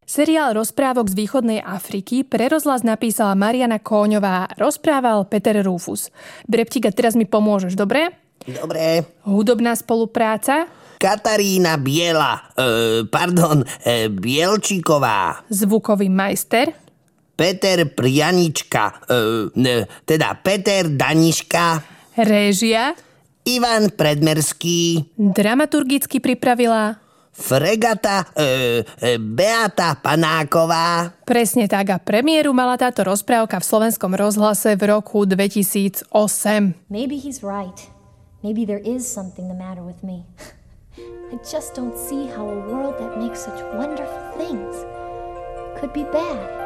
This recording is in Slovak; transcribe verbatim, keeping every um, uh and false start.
Seriál rozprávok z východnej Afriky pre rozhlas napísala Mariana Kóňová, rozprával Peter Rufus. Breptík, a teraz mi pomôžeš, dobre? Dobre. Hudobná spolupráca? Katarína Biela, e, pardon, e, Bielčíková. Zvukový majster? Peter Prianička, e, ne, teda Peter Daniška. Réžia? Ivan Predmerský. Dramaturgicky pripravila? Fregata e, e, Beata Panáková. Presne tak, a premiéru mala táto rozprávka v Slovenskom rozhlase v roku dvetisícosem. Maybe he's right. Maybe there is something the matter with me. I just don't see how a world that makes such wonderful things could be bad.